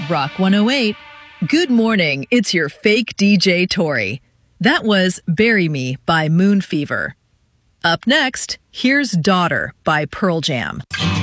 Rock 108. Good morning, it's your fake DJ Tori. That was Bury Me by Moon Fever. Up next, here's Daughter by Pearl Jam.